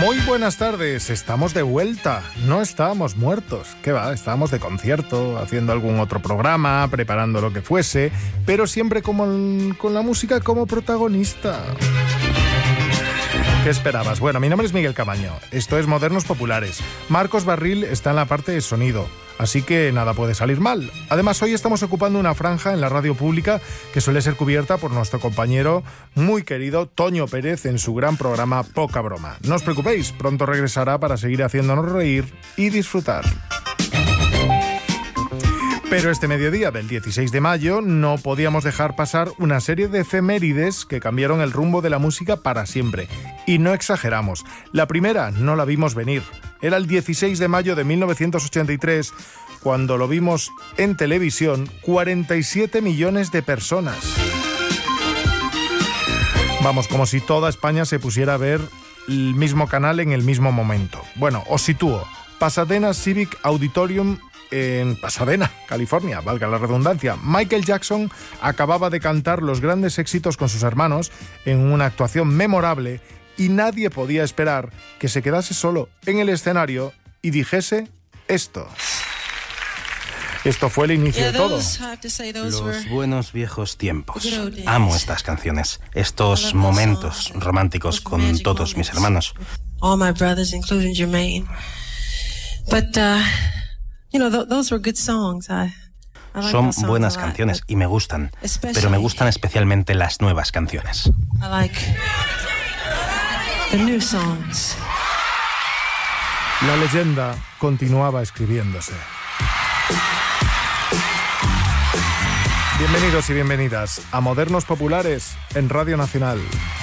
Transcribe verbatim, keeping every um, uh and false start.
Muy buenas tardes, estamos de vuelta, no estábamos muertos, ¿qué va? Estábamos de concierto, haciendo algún otro programa, preparando lo que fuese, pero siempre como, con la música como protagonista. ¿Qué esperabas? Bueno, mi nombre es Miguel Camaño, esto es Modernos Populares. Marcos Barril está en la parte de sonido, así que nada puede salir mal. Además, hoy estamos ocupando una franja en la radio pública que suele ser cubierta por nuestro compañero muy querido Toño Pérez en su gran programa Poca Broma. No os preocupéis, pronto regresará para seguir haciéndonos reír y disfrutar. Pero este mediodía del dieciséis de mayo no podíamos dejar pasar una serie de efemérides que cambiaron el rumbo de la música para siempre. Y no exageramos. La primera no la vimos venir. Era el dieciséis de mayo de mil novecientos ochenta y tres, cuando lo vimos en televisión cuarenta y siete millones de personas. Vamos, como si toda España se pusiera a ver el mismo canal en el mismo momento. Bueno, os sitúo. Pasadena Civic Auditorium en Pasadena, California, valga la redundancia. Michael Jackson acababa de cantar los grandes éxitos con sus hermanos en una actuación memorable y nadie podía esperar que se quedase solo en el escenario y dijese esto. Esto fue el inicio de todo. Los buenos viejos tiempos. Amo estas canciones, estos momentos románticos con todos mis hermanos. All my brothers, including Jermaine. But, uh, you know, th- those were good songs. I, I like Son those songs buenas a lot, canciones y me gustan, especially- pero me gustan especialmente las nuevas canciones. I like the new songs. La leyenda continuaba escribiéndose. Bienvenidos y bienvenidas a Modernos Populares en Radio Nacional.